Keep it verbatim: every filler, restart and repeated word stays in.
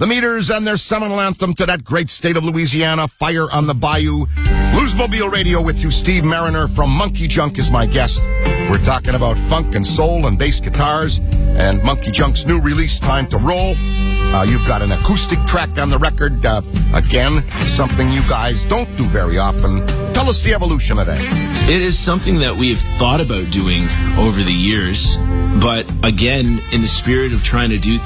The Meters and their seminal anthem to that great state of Louisiana, Fire on the Bayou. Bluesmobile Radio with you. Steve Mariner from Monkey Junk is my guest. We're talking about funk and soul and bass guitars and Monkey Junk's new release, Time to Roll. Uh, you've got an acoustic track on the record. Uh, again, something you guys don't do very often. Tell us the evolution of that. It is something that we have thought about doing over the years. But again, in the spirit of trying to do